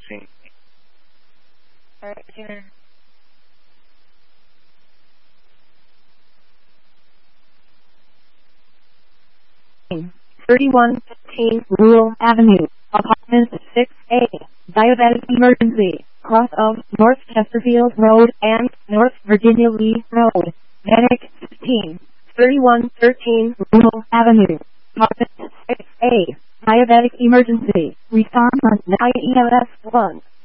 13. Alright, Junior. Rural Avenue, Apartment 6A, Diabetic Emergency, cross of North Chesterfield Road and North Virginia Lee Road, Medic 3113 Rural Avenue, Apartment 6A, Diabetic Emergency, respond on IEMS 1.